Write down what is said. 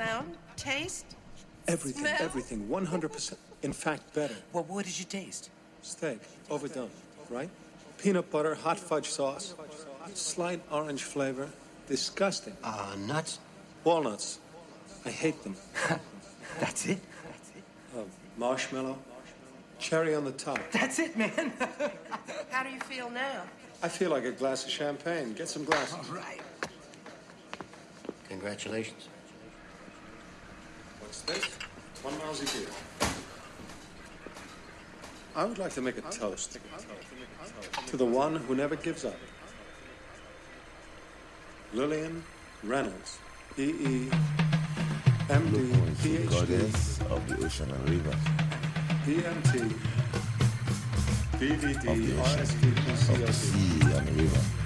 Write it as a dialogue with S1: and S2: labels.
S1: sound, taste,
S2: Everything,
S1: smell?
S2: everything, 100%. In fact, better.
S3: Well, what did you taste?
S2: Steak, overdone, right? Peanut butter, hot fudge sauce, slight orange flavor. Disgusting.
S3: Nuts?
S2: Walnuts. I hate them.
S3: That's it?
S2: Marshmallow. Cherry on the top.
S3: That's it, man.
S1: How do you feel now?
S2: I feel like a glass of champagne. Get some glasses.
S3: All right. Congratulations.
S2: What's this? One lousy beer. I would like to make a toast to the one who never gives up. Lillian Reynolds, EE, MD, PhD,
S4: Goddess of the ocean and river.
S2: PMT,
S4: Of the
S2: VVD,
S4: ocean, of the
S2: RSVP,
S4: sea and river.